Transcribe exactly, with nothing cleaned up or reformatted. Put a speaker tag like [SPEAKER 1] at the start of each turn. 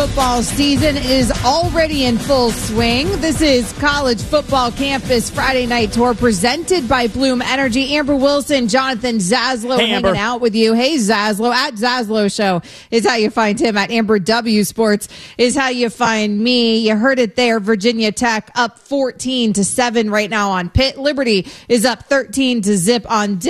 [SPEAKER 1] Football season is already in full swing. This is College Football Campus Friday Night Tour presented by Bloom Energy. Amber Wilson, Jonathan Zaslow
[SPEAKER 2] hey,
[SPEAKER 1] hanging
[SPEAKER 2] Amber.
[SPEAKER 1] out with you. Hey, Zaslow. At Zaslow Show is how you find him. At Amber W Sports is how you find me. You heard it there. Virginia Tech up fourteen to seven right now on Pitt. Liberty is up thirteen to zip on